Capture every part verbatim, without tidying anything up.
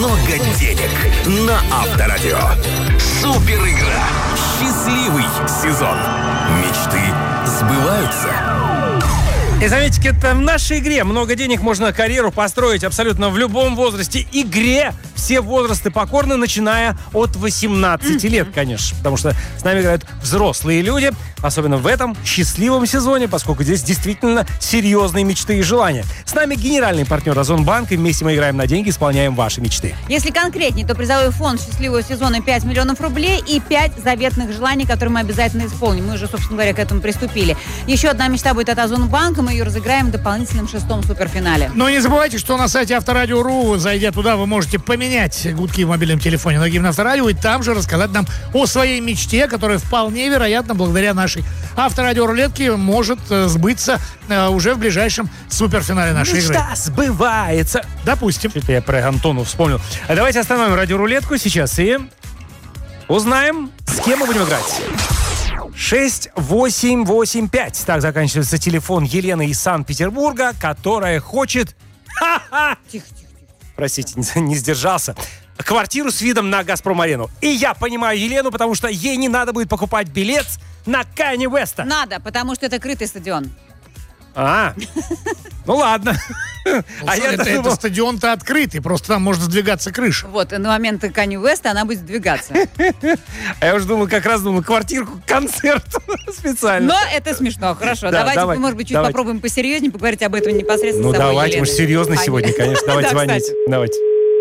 много денег на Авторадио. Супер игра. Счастливый сезон. Мечты сбываются. И заметьте, это в нашей игре много денег, можно карьеру построить абсолютно в любом возрасте. Игре все возрасты покорны, начиная от восемнадцати лет, конечно. Потому что с нами играют взрослые люди, особенно в этом счастливом сезоне, поскольку здесь действительно серьезные мечты и желания. С нами генеральный партнер Озонбанк, и вместе мы играем на деньги, исполняем ваши мечты. Если конкретнее, то призовой фонд счастливого сезона пять миллионов рублей и пять заветных желаний, которые мы обязательно исполним. Мы уже, собственно говоря, к этому приступили. Еще одна мечта будет от Озонбанка, мы ее разыграем в дополнительном шестом суперфинале. Но не забывайте, что на сайте Авторадио.ру, зайдя туда, вы можете поменять гудки в мобильном телефоне на гимн Авторадио и там же рассказать нам о своей мечте, которая вполне вероятно, благодаря нашей Авторадио-рулетке, может э, сбыться э, уже в ближайшем суперфинале нашей Мечта игры. сбывается. Допустим. Что-то я про Антону вспомнил. А давайте остановим радиорулетку сейчас и узнаем, с кем мы будем играть. шесть восемь восемь пять. Так заканчивается телефон Елены из Санкт-Петербурга, которая хочет... Ха-ха! Тихо, тихо, тихо. Простите, не, не сдержался. Квартиру с видом на Газпром-арену. И я понимаю Елену, потому что ей не надо будет покупать билет на Канье Уэста. Надо, потому что это крытый стадион. А, ну ладно. Ну, А я это, это стадион-то открытый, просто там может сдвигаться крыша. Вот, и на момент Канье Уэста она будет сдвигаться. А я уже думал, как раз думал, квартирку, концерт специально. Но это смешно, хорошо. Да, давайте, давай, может быть, чуть давайте. попробуем посерьезнее поговорить об этом непосредственно Ну с собой, давайте, мы Еленой. же серьезно Ай. сегодня, конечно. Давайте Да, звонить. кстати. Давайте.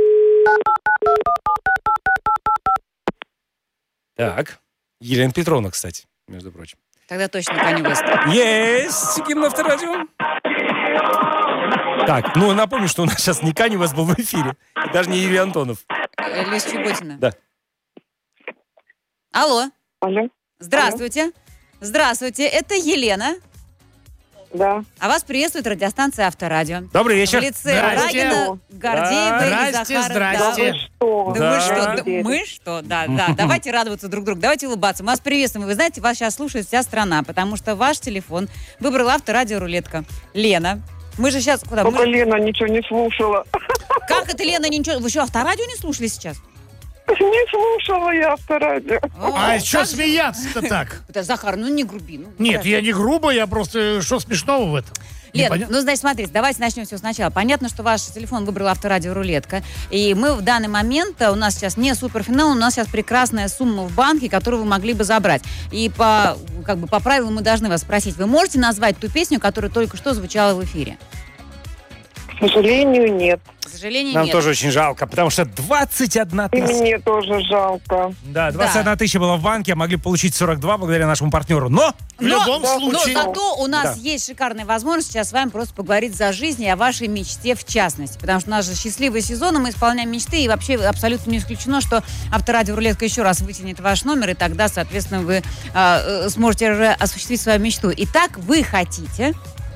Так, Елена Петровна, кстати, между прочим. Тогда точно Канье Уэст. Есть гимн Авторадио. Так, ну напомню, что у нас сейчас не Канье Уэст был в эфире. И даже не Юрий Антонов. Э, Лиза Чеботина. Да. Алло. Алло. Здравствуйте. Здравствуйте, это Елена. Да. А вас приветствует радиостанция Авторадио. Добрый вечер. В лице Здрасте. Рагина, Гордеева и Здрасте, Захара. здрасте. Да. Что? Да Да. мы что? Да Теперь. мы что? Да, да. Давайте радоваться друг другу, давайте улыбаться. Мы вас приветствуем. Вы знаете, вас сейчас слушает вся страна, потому что ваш телефон выбрал Авторадио рулетка. Лена. Мы же сейчас... Куда? Только Мы... Лена ничего не слушала. Как это, Лена, ничего... Вы что, Авторадио не слушали сейчас? Не слушала я Авторадио. О, А как что же- смеяться-то так? Это, Захар, ну не груби. Ну, Нет, да. я не грубо, я просто... Что смешного в этом? Лен, Непонятно. ну, значит, смотрите, давайте начнем все сначала. Понятно, что ваш телефон выбрал Авторадио рулетка. И мы в данный момент, у нас сейчас не суперфинал, у нас сейчас прекрасная сумма в банке, которую вы могли бы забрать. И по, как бы, по правилам мы должны вас спросить, вы можете назвать ту песню, которая только что звучала в эфире? К сожалению, нет. К сожалению, Нам нет. тоже очень жалко, потому что двадцать одна И тысяча. мне тоже жалко. Да, двадцать одна тысяча была в банке, а могли получить сорок два благодаря нашему партнеру. Но В любом но, случае... Но зато у нас Да. есть шикарная возможность сейчас с вами просто поговорить за жизнь и о вашей мечте в частности. Потому что у нас же счастливый сезон, и мы исполняем мечты, и вообще абсолютно не исключено, что Авторадио рулетка еще раз вытянет ваш номер, и тогда, соответственно, вы э, сможете уже осуществить свою мечту. Итак, вы хотите...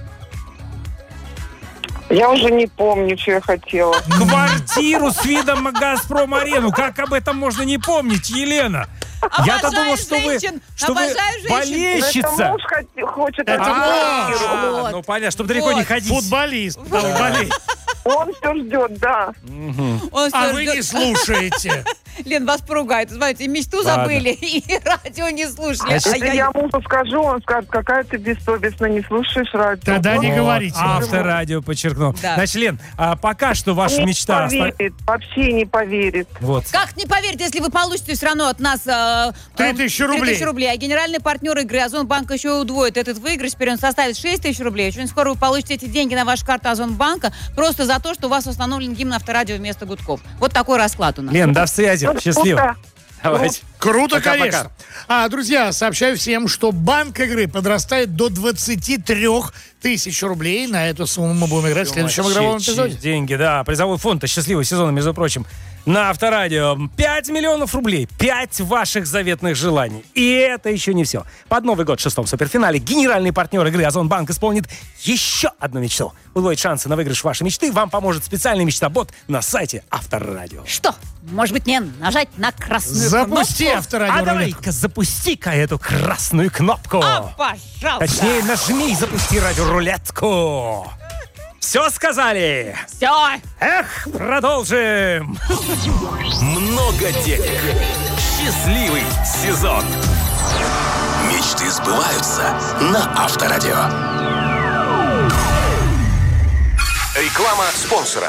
Я уже не помню, что я хотела. квартиру с видом на Газпром-арену. Как об этом можно не помнить, Елена? Я-то Обожаю думал, что вы, женщин! что вы Обожаю женщин! Это болельщица. муж хот- хочет Это эту муж. квартиру. А, Вот. ну понятно, чтобы далеко не Вот. ходить. Футболист. Футболист. Он все ждет, да. Он А всё вы ждет- не слушаете. Лен, вас поругают. Смотрите, и мечту Ладно. забыли, и радио не слушали. Значит, А Если я- я мужу скажу, он скажет, какая ты бессовестная, не слушаешь радио. Тогда не Вот, говорите. Авторадио подчеркну. Да. Значит, Лен, а пока что ваша Не мечта... оста- поверит, вообще не поверит. Вот. Как не поверите, если вы получите все равно от нас э, Три э, тысячи три рублей. тысячи рублей. А генеральный партнер игры Озонбанк еще удвоит этот выигрыш. Теперь он составит шесть тысяч рублей. Очень скоро вы получите эти деньги на вашу карту Озонбанка просто за то, что у вас установлен гимн Авторадио вместо гудков. Вот такой расклад у нас. Лен, до связи. Ну, Счастливо. круто. Давайте. Круто, Пока-пока. конечно. А, друзья, сообщаю всем, что банк игры подрастает до двадцати трёх тысяч рублей. На эту сумму мы будем играть в следующем игровом Чьи- эпизоде. чьи Деньги, да. Призовой фонд счастливого сезона, между прочим, на Авторадио. пять миллионов рублей. пять ваших заветных желаний. И это еще не все. Под Новый год в шестом суперфинале генеральный партнер игры Озонбанк исполнит еще одну мечту. Удвоить шансы на выигрыш вашей мечты вам поможет специальный мечта-бот на сайте Авторадио. Что? Может быть, мне нажать на красную Запусти кнопку? Авторадио А рулетку. давай-ка запусти-ка эту красную кнопку. А, пожалуйста. Точнее, нажми и запусти радиорулетку. Все сказали? Все. Эх, продолжим. Много денег. Счастливый сезон. Мечты сбываются на Авторадио. Реклама спонсора.